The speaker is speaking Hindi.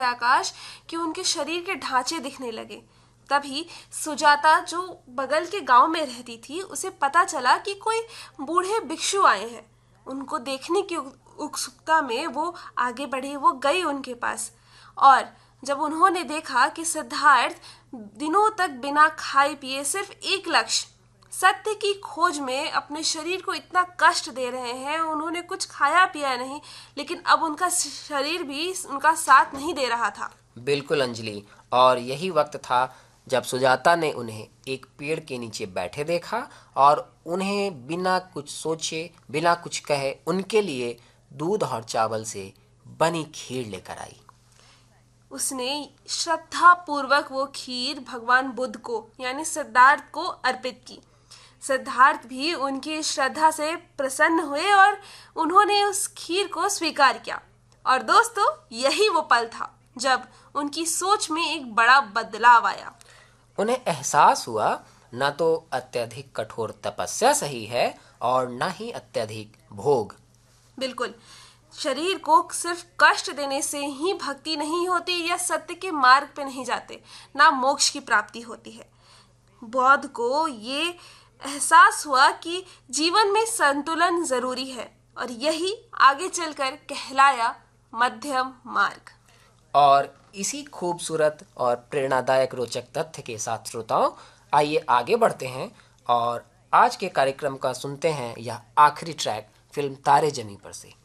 आकाश कि उनके शरीर के ढांचे दिखने लगे। तभी सुजाता, जो बगल के गांव में रहती थी, उसे पता चला कि कोई बूढ़े भिक्षु आए हैं। उनको देखने की उत्सुकता में वो आगे बढ़ी। वो गई उनके पास, और जब उन्होंने देखा कि सिद्धार्थ दिनों तक बिना खाए पिए सिर्फ एक लक्ष्य, सत्य की खोज में अपने शरीर को इतना कष्ट दे रहे हैं, उन्होंने कुछ खाया पिया नहीं, लेकिन अब उनका शरीर भी उनका साथ नहीं दे रहा था। बिल्कुल अंजलि, और यही वक्त था जब सुजाता ने उन्हें एक पेड़ के नीचे बैठे देखा और उन्हें बिना कुछ सोचे, बिना कुछ कहे, उनके लिए दूध और चावल से बनी खीर लेकर आई। उसने श्रद्धा पूर्वक वो खीर भगवान बुद्ध को, यानी सिद्धार्थ को अर्पित की। सिद्धार्थ भी उनकी श्रद्धा से प्रसन्न हुए और उन्होंने उस खीर को स्वीकार किया। और दोस्तों, यही वो पल था जब उनकी सोच में एक बड़ा बदलाव आया। उन्हें एहसास हुआ, न तो अत्यधिक कठोर तपस्या सही है और न ही अत्यधिक भोग। बिल्कुल, शरीर को सिर्फ कष्ट देने से ही भक्ति नहीं होती या सत्य के मार्ग पे नहीं जाते, ना मोक्ष की प्राप्ति होती है। बौद्ध को ये एहसास हुआ कि जीवन में संतुलन जरूरी है, और यही आगे चलकर कहलाया मध्यम मार्ग। और इसी खूबसूरत और प्रेरणादायक रोचक तथ्य के साथ श्रोताओं, आइए आगे बढ़ते हैं और आज के कार्यक्रम का सुनते हैं यह आखिरी ट्रैक फिल्म तारे जमी पर से।